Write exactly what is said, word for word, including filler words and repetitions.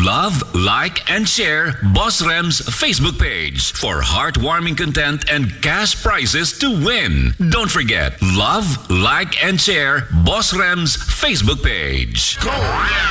Love, like, and share Boss Rem's Facebook page for heartwarming content and cash prizes to win. Don't forget, love, like, and share Boss Rem's Facebook page. Go!